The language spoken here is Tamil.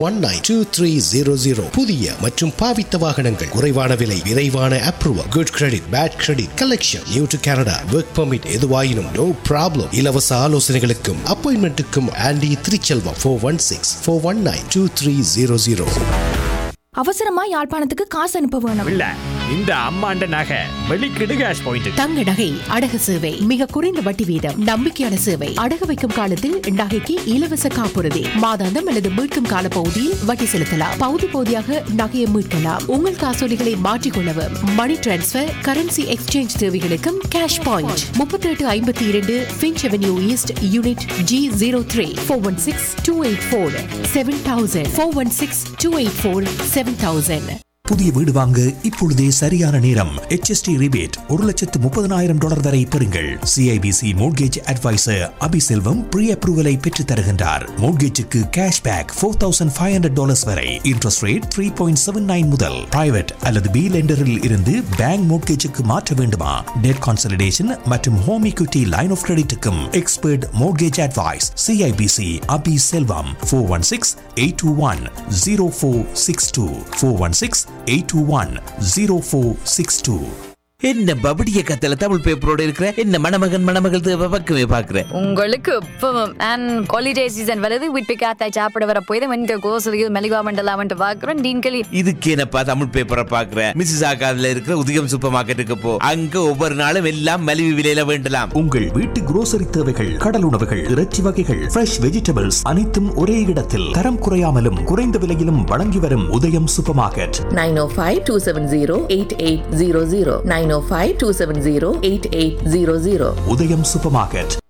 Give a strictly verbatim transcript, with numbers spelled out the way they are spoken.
one nine two three zero zero. புதிய மற்றும் பாவித்த வாகனங்கள், குறைவான விலை, விரைவான approval, good credit, bad credit, collection, new to Canada, work permit, எதுவாயினும் நோ ப்ராப்ளம். இலவச ஆலோசனைகளுக்கும் அப்பாயின்மெண்ட்டுக்கும் aunty Thiruchelvam four one six four one nine two three zero zero. அவசரமா யாழ்ப்பாணத்துக்கு காசு அனுப்ப வேணும். இல்ல, இந்த அம்மாண்ட நகை வெளிக்கிடு கேஷ் பாயிண்ட். தங்க நகை அடகு சேவை மிக குறைந்த வட்டி வீதம், நம்பிக்கையான சேவை. அடகு வைக்கும் காலத்தில் நகைக்கு இலவச காப்புறுதி, மாதாந்தம் அல்லது மீட்கும் கால பகுதியில் வட்டி செலுத்தலாம். பகுதி பகுதியாக நகையை மீட்கலாம். உங்கள் காசோலைகளை மாற்றிக்கொள்ளவும், மணி டிரான்ஸ்பர், கரன்சி எக்ஸ்சேஞ்ச் தேவைகளுக்கும் கேஷ் பாயிண்ட். முப்பத்தி எட்டு ஐம்பத்தி இரண்டு pinch avenue east unit G zero three four one six two eight four seven thousand four one six two eight four seven thousand. புதிய வீடு வாங்க இப்பொழுதே சரியான நேரம். H S T ரிபேட் ஒரு லட்சத்து முப்பதனாயிரம் டாலர் வரை பெறுங்கள். C I B C mortgage advisor Abiselvam pre அப்ரூவலை பெற்று தருகின்றார். மோட்கேஜுக்கு cash back four thousand five hundred dollars வரை. Interest rate three point seven nine முதல். பிரைவேட் அல்லது பி லெண்டரில் இருந்து பேங்க் மோட்கேஜுக்கு மாற்ற வேண்டுமா? டெட் கான்சல்டேஷன் மற்றும் home equity line of கிரெடிட்டுக்கும் expert mortgage advice. C I B C Abiselvam four one six eight two one zero four six two four one six eight two one zero four six two. என்ன பபடிய கத்தல தமிழ் பேப்பரோட இருக்கிற என்ன மணமகன் மணமகள் தேவை பக்கமே பாக்குறேன். உங்களுக்கு இப்பவும் அண்ட் ஹாலிடே சீசன் வருது, வீட்டு காத்தாய் சாப்பிட வர போய் தான் இந்த கோசலியில் மெலிவா மண்டலாமன்ட்டு பாக்குறோம். நீங்களே இதுக்கு என்னப்பா தமிழ் பேப்பரை பாக்குறேன். மிஸ்ஸஸ் ஆகாதுல இருக்கிற உதயம் சூப்பர் மார்க்கெட்டுக்கு போ, அங்க ஒவ்வொரு நாளும் எல்லாம் மலிவு விலையில வேண்டலாம். உங்கள் வீட்டு குரோசரி தேவைகள், கடல் உணவுகள், இறைச்சி வகைகள், ஃப்ரெஷ் வெஜிடபிள்ஸ் அனைத்தும் ஒரே இடத்தில் தரம் குறையாமலும் குறைந்த விலையிலும் வழங்கி வரும் உதயம் super market. nine oh five two seven zero eight eight zero zero nine oh five two seven zero eight eight zero zero. உதயம் சூப்பர் மார்க்கெட்.